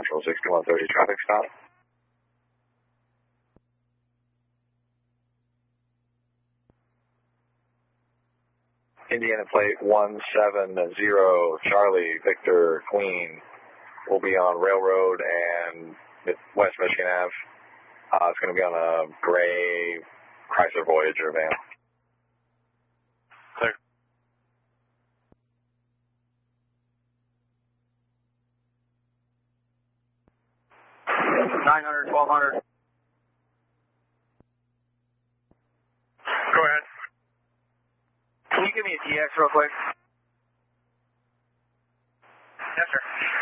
Central 6130 traffic stop. Indiana plate 170 Charlie Victor Queen will be on Railroad and West Michigan Ave. It's going to be on a gray Chrysler Voyager van. Clear. $900, $1,200. Go ahead. Can you give me a DX real quick? Yes, sir.